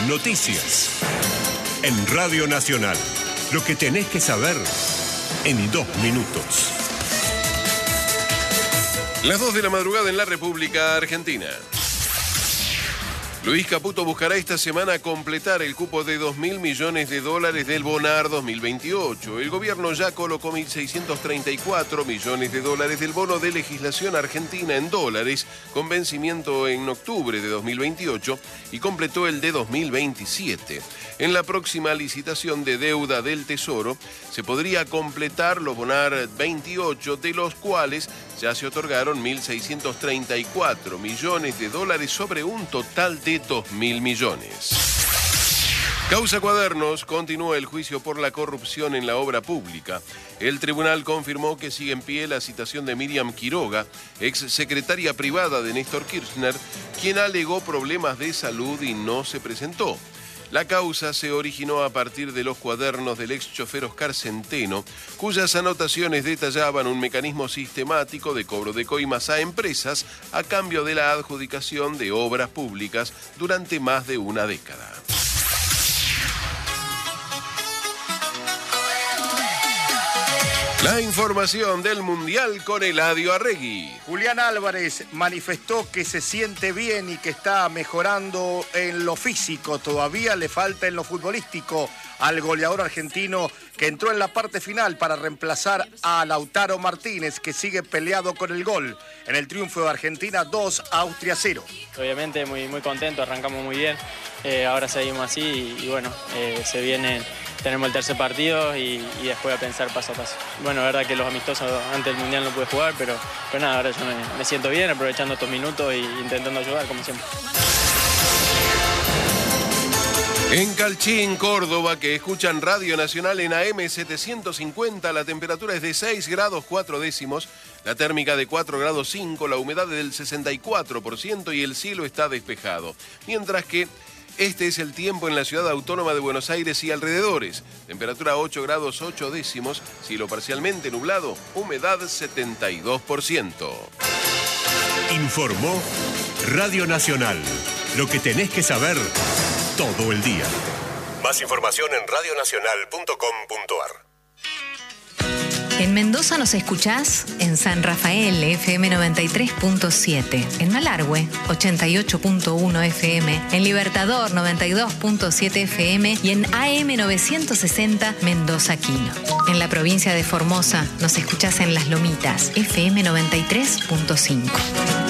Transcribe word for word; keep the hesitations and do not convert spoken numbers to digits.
noticias. En Radio Nacional, lo que tenés que saber en dos minutos. Las dos de la madrugada en la República Argentina. Luis Caputo buscará esta semana completar el cupo de dos mil millones de dólares del Bonar dos mil veintiocho. El gobierno ya colocó mil seiscientos treinta y cuatro millones de dólares del bono de legislación argentina en dólares, con vencimiento en octubre de dos mil veintiocho, y completó el de dos mil veintisiete. En la próxima licitación de deuda del Tesoro se podría completar los Bonar veintiocho, de los cuales ya se otorgaron mil seiscientos treinta y cuatro millones de dólares sobre un total de dos mil millones. Causa Cuadernos, continúa el juicio por la corrupción en la obra pública. El tribunal confirmó que sigue en pie la citación de Miriam Quiroga, ex secretaria privada de Néstor Kirchner, quien alegó problemas de salud y no se presentó. La causa se originó a partir de los cuadernos del ex chofer Oscar Centeno, cuyas anotaciones detallaban un mecanismo sistemático de cobro de coimas a empresas a cambio de la adjudicación de obras públicas durante más de una década. La información del Mundial con Eladio Arregui. Julián Álvarez manifestó que se siente bien y que está mejorando en lo físico. Todavía le falta en lo futbolístico al goleador argentino que entró en la parte final para reemplazar a Lautaro Martínez, que sigue peleado con el gol en el triunfo de Argentina dos, Austria cero. Obviamente muy, muy contento, arrancamos muy bien. Eh, ahora seguimos así y, y bueno, eh, se vienen... Tenemos el tercer partido y, y después a pensar paso a paso. Bueno, la verdad que los amistosos antes del Mundial no pude jugar, pero, pero nada, ahora yo me, me siento bien, aprovechando estos minutos e intentando ayudar, como siempre. En Calchín, Córdoba, que escuchan Radio Nacional en A M setecientos cincuenta, la temperatura es de seis grados cuatro décimos, la térmica de cuatro grados cinco, la humedad del sesenta y cuatro por ciento y el cielo está despejado. Mientras que este es el tiempo en la ciudad autónoma de Buenos Aires y alrededores. Temperatura ocho grados ocho décimos, cielo parcialmente nublado, humedad setenta y dos por ciento. Informó Radio Nacional. Lo que tenés que saber todo el día. Más información en radio nacional punto com punto a r. En Mendoza nos escuchás en San Rafael, F M noventa y tres punto siete. En Malargüe, ochenta y ocho punto uno F M. En Libertador, noventa y dos punto siete F M. Y en A M novecientos sesenta, Mendoza Quino. En la provincia de Formosa nos escuchás en Las Lomitas, F M noventa y tres punto cinco.